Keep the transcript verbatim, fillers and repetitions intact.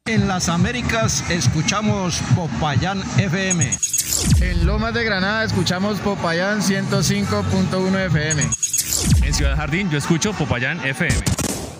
En las Américas escuchamos Popayán F M. En Lomas de Granada escuchamos Popayán ciento cinco punto uno F M. En Ciudad Jardín yo escucho Popayán F M.